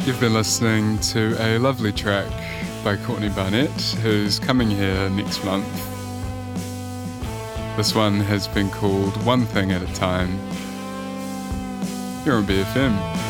You've been listening to a lovely track by Courtney Barnett, who's coming here next month. This one has been called One Thing at a Time. You're on BFM.